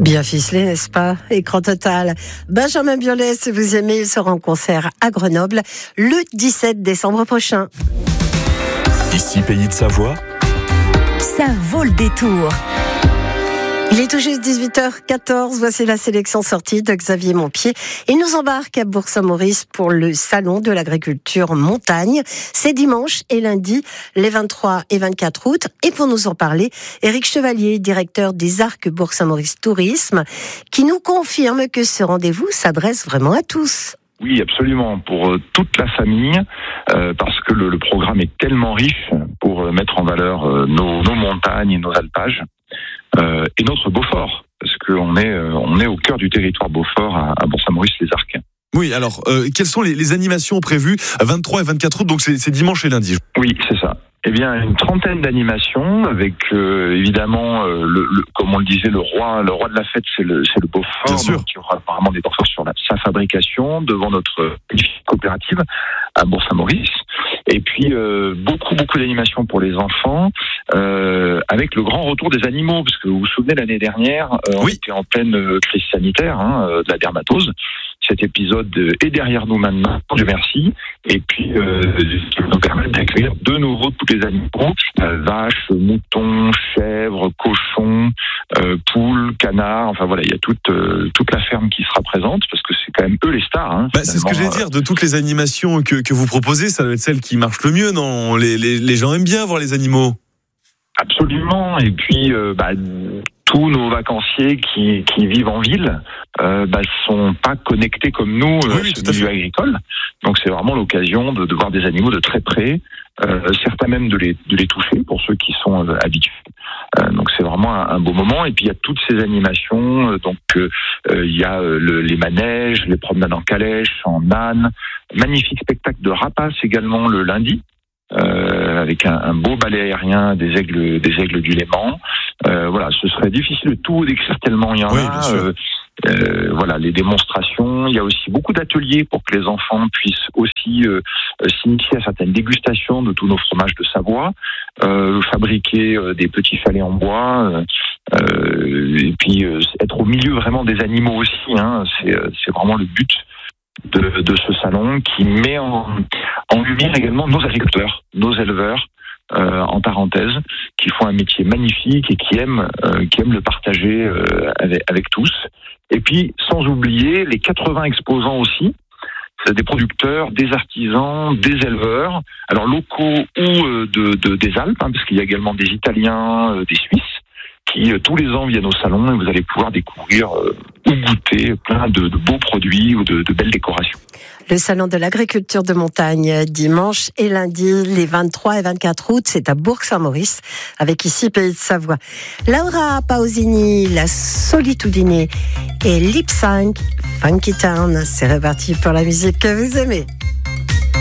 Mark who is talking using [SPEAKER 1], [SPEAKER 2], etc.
[SPEAKER 1] Bien ficelé, n'est-ce pas? Écran total. Benjamin Biolay, si vous aimez, il sera en concert à Grenoble le 17 décembre prochain.
[SPEAKER 2] Ici, Pays de Savoie.
[SPEAKER 3] Ça vaut le détour.
[SPEAKER 1] Il est tout juste 18h14, voici la sélection sortie de Xavier Montpied. Il nous embarque à Bourg-Saint-Maurice pour le salon de l'agriculture montagne. C'est dimanche et lundi, les 23 et 24 août. Et pour nous en parler, Éric Chevalier, directeur des Arcs Bourg-Saint-Maurice Tourisme, qui nous confirme que ce rendez-vous s'adresse vraiment à tous.
[SPEAKER 4] Oui, absolument, pour toute la famille, parce que le programme est tellement riche pour mettre en valeur nos montagnes et nos alpages. Et notre Beaufort, parce qu'on est au cœur du territoire Beaufort à Bourg-Saint-Maurice-les-Arcs.
[SPEAKER 2] Oui, alors, quelles sont les animations prévues à 23 et 24 août, donc c'est dimanche et lundi?
[SPEAKER 4] Oui, c'est ça. Eh bien, une trentaine d'animations avec évidemment comme on le disait, le roi de la fête, c'est le Beaufort.
[SPEAKER 2] Bien sûr.
[SPEAKER 4] Donc, il y aura apparemment des Beauforts sur sa fabrication devant notre coopérative à Bourg-Saint-Maurice. Et puis beaucoup d'animations pour les enfants avec le grand retour des animaux, parce que vous vous souvenez l'année dernière, on était en pleine crise sanitaire de la dermatose. Cet épisode est derrière nous maintenant, Dieu merci, et puis qui va nous permettre d'accueillir de nouveau tous les animaux, vaches, moutons, chèvres, cochons, poules, canards, enfin voilà, il y a toute la ferme qui sera présente, parce que c'est quand même eux les stars.
[SPEAKER 2] C'est ce que j'allais dire, de toutes les animations que vous proposez, ça doit être celle qui marche le mieux, non? Les gens aiment bien voir les animaux.
[SPEAKER 4] Absolument, et puis tous nos vacanciers qui vivent en ville sont pas connectés comme nous au milieu agricole. Donc c'est vraiment l'occasion de voir des animaux de très près, certains même de les toucher pour ceux qui sont habitués. Donc c'est vraiment un beau moment. Et puis il y a toutes ces animations. Donc il y a les manèges, les promenades en calèche, en âne, magnifique spectacle de rapaces également le lundi. Avec un beau ballet aérien des aigles du Léman. Voilà, ce serait difficile de tout décrire tellement il y en a. Voilà, les démonstrations. Il y a aussi beaucoup d'ateliers pour que les enfants puissent aussi s'initier à certaines dégustations de tous nos fromages de Savoie, fabriquer des petits chalets en bois, et puis être au milieu vraiment des animaux aussi. C'est vraiment le but de ce salon qui met en lumière également nos agriculteurs, nos éleveurs, en parenthèse, qui font un métier magnifique et qui aiment le partager avec tous. Et puis, sans oublier les 80 exposants aussi, c'est des producteurs, des artisans, des éleveurs, alors locaux ou des Alpes, parce qu'il y a également des Italiens, des Suisses, qui tous les ans viennent au salon et vous allez pouvoir découvrir ou goûter plein de beaux produits ou de belles décorations.
[SPEAKER 1] Le salon de l'agriculture de montagne, dimanche et lundi, les 23 et 24 août, c'est à Bourg-Saint-Maurice, avec ici Pays de Savoie. Laura Pausini, La Solitudine et Lip Sync, Funky Town, c'est reparti pour la musique que vous aimez.